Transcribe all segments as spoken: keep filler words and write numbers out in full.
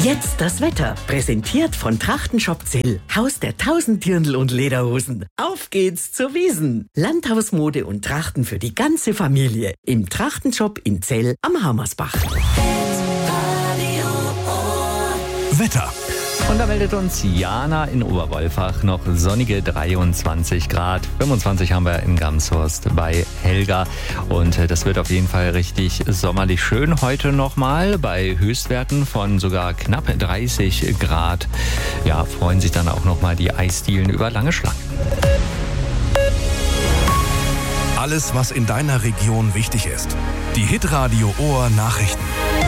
Jetzt das Wetter, präsentiert von Trachtenshop Zell, Haus der tausend Dirndl und Lederhosen. Auf geht's zur Wiesn. Landhausmode und Trachten für die ganze Familie im Trachtenshop in Zell am Hammersbach. Wetter. Und da meldet uns Jana in Oberwolfach noch sonnige dreiundzwanzig Grad. fünfundzwanzig haben wir in Gamshorst bei Helga. Und das wird auf jeden Fall richtig sommerlich schön heute nochmal. Bei Höchstwerten von sogar knapp dreißig Grad. Ja, freuen sich dann auch nochmal die Eisdielen über lange Schlangen. Alles, was in deiner Region wichtig ist. Die Hitradio Ohr Nachrichten.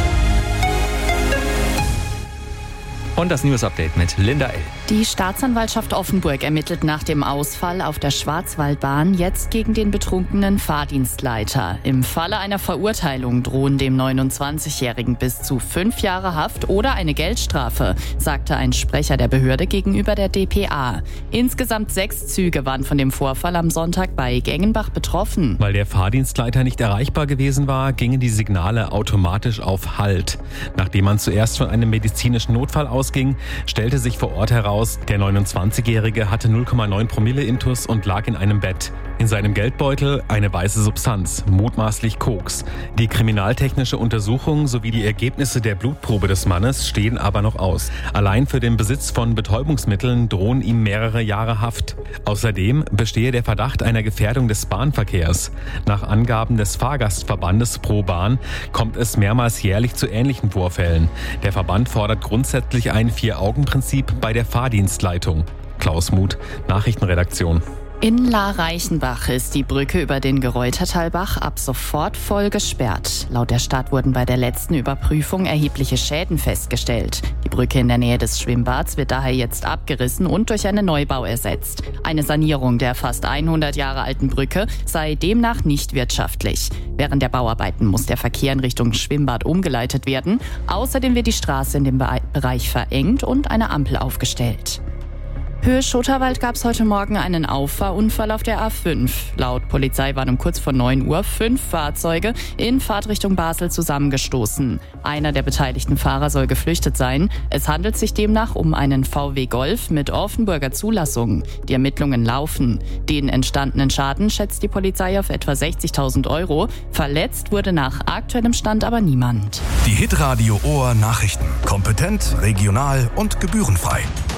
Und das News-Update mit Linda L. Die Staatsanwaltschaft Offenburg ermittelt nach dem Ausfall auf der Schwarzwaldbahn jetzt gegen den betrunkenen Fahrdienstleiter. Im Falle einer Verurteilung drohen dem neunundzwanzigjährigen bis zu fünf Jahre Haft oder eine Geldstrafe, sagte ein Sprecher der Behörde gegenüber der d p a. Insgesamt sechs Züge waren von dem Vorfall am Sonntag bei Gengenbach betroffen. Weil der Fahrdienstleiter nicht erreichbar gewesen war, gingen die Signale automatisch auf Halt. Nachdem man zuerst von einem medizinischen Notfall ausging, stellte sich vor Ort heraus, der neunundzwanzigjährige hatte null Komma neun Promille Intus und lag in einem Bett. In seinem Geldbeutel eine weiße Substanz, mutmaßlich Koks. Die kriminaltechnische Untersuchung sowie die Ergebnisse der Blutprobe des Mannes stehen aber noch aus. Allein für den Besitz von Betäubungsmitteln drohen ihm mehrere Jahre Haft. Außerdem bestehe der Verdacht einer Gefährdung des Bahnverkehrs. Nach Angaben des Fahrgastverbandes Pro Bahn kommt es mehrmals jährlich zu ähnlichen Vorfällen. Der Verband fordert grundsätzlich ein Vier-Augen-Prinzip bei der Fahrdienstleitung. Klaus Muth, Nachrichtenredaktion. In La-Reichenbach ist die Brücke über den Gereutertalbach ab sofort voll gesperrt. Laut der Stadt wurden bei der letzten Überprüfung erhebliche Schäden festgestellt. Die Brücke in der Nähe des Schwimmbads wird daher jetzt abgerissen und durch einen Neubau ersetzt. Eine Sanierung der fast hundert Jahre alten Brücke sei demnach nicht wirtschaftlich. Während der Bauarbeiten muss der Verkehr in Richtung Schwimmbad umgeleitet werden. Außerdem wird die Straße in dem Bereich verengt und eine Ampel aufgestellt. Höhe Schotterwald gab es heute Morgen einen Auffahrunfall auf der A fünf. Laut Polizei waren um kurz vor neun Uhr fünf Fahrzeuge in Fahrtrichtung Basel zusammengestoßen. Einer der beteiligten Fahrer soll geflüchtet sein. Es handelt sich demnach um einen V W Golf mit Offenburger Zulassung. Die Ermittlungen laufen. Den entstandenen Schaden schätzt die Polizei auf etwa sechzigtausend Euro. Verletzt wurde nach aktuellem Stand aber niemand. Die Hitradio Ohr Nachrichten. Kompetent, regional und gebührenfrei.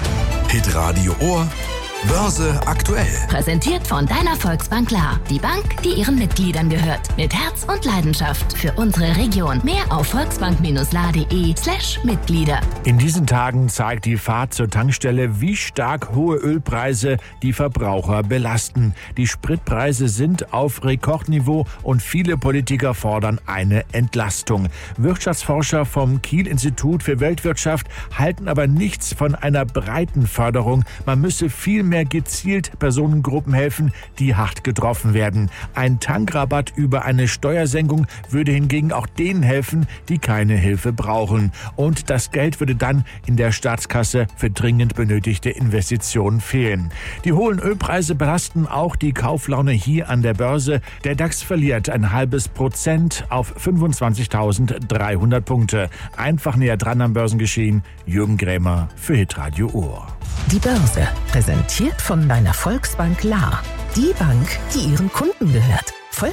Hitradio Ohr, Börse aktuell. Präsentiert von deiner Volksbank Klar. Die Bank, die ihren Mitgliedern gehört. Mit Herz und Leidenschaft für unsere Region. Mehr auf volksbank-la.de slash Mitglieder. In diesen Tagen zeigt die Fahrt zur Tankstelle, wie stark hohe Ölpreise die Verbraucher belasten. Die Spritpreise sind auf Rekordniveau und viele Politiker fordern eine Entlastung. Wirtschaftsforscher vom Kiel-Institut für Weltwirtschaft halten aber nichts von einer breiten Förderung. Man müsse viel mehr gezielt Personengruppen helfen, die hart getroffen werden. Ein Tankrabatt über eine Steuersenkung würde hingegen auch denen helfen, die keine Hilfe brauchen. Und das Geld würde dann in der Staatskasse für dringend benötigte Investitionen fehlen. Die hohen Ölpreise belasten auch die Kauflaune hier an der Börse. Der DAX verliert ein halbes Prozent auf fünfundzwanzigtausenddreihundert Punkte. Einfach näher dran am Börsengeschehen. Jürgen Grämer für Hitradio Ohr. Die Börse, präsentiert von deiner Volksbank La. Die Bank, die ihren Kunden gehört.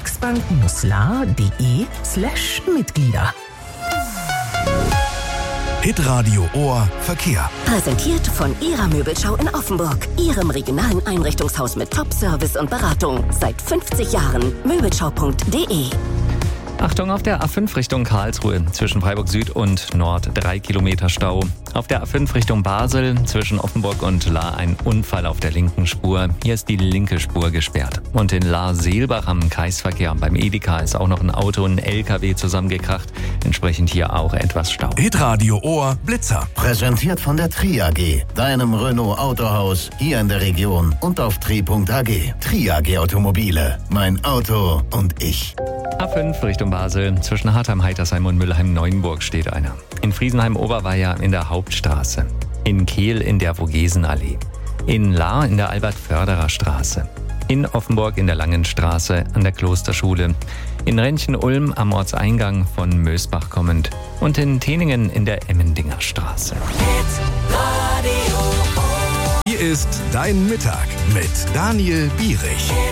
volksbank-la.de slash Mitglieder. Hitradio Ohr Verkehr. Präsentiert von Ihrer Möbelschau in Offenburg. Ihrem regionalen Einrichtungshaus mit Top-Service und Beratung. Seit fünfzig Jahren. Möbelschau punkt de. Achtung auf der A fünf Richtung Karlsruhe, zwischen Freiburg Süd und Nord drei Kilometer Stau. Auf der A fünf Richtung Basel, zwischen Offenburg und Lahr ein Unfall auf der linken Spur. Hier ist die linke Spur gesperrt. Und in Lahr-Seelbach am Kreisverkehr beim Edeka ist auch noch ein Auto und ein L K W zusammengekracht. Entsprechend hier auch etwas Stau. Hitradio Ohr Blitzer. Präsentiert von der Tri A G, deinem Renault Autohaus hier in der Region und auf tri punkt a g. Tri A G Automobile, mein Auto und ich. A fünf Richtung Basel, zwischen Hartheim, Heitersheim und Mülheim-Neuenburg steht einer. In Friesenheim-Oberweier in der Hauptstraße. In Kehl in der Vogesenallee. In Lahr in der Albert-Förderer Straße. In Offenburg in der Langen Straße an der Klosterschule. In Rentchen-Ulm am Ortseingang von Mösbach kommend und in Teningen in der Emmendinger Straße. Hier ist Dein Mittag mit Daniel Bierich.